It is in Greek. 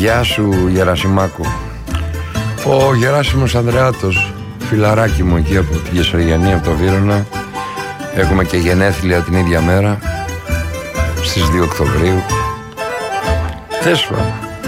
Γεια σου Γερασιμάκου. Ο Γεράσιμος Ανδρεάτος, φιλαράκι μου εκεί από τη Γεσαριανή, από το Βύρωνα. Έχουμε και γενέθλια την ίδια μέρα, στις 2 Οκτωβρίου. Θες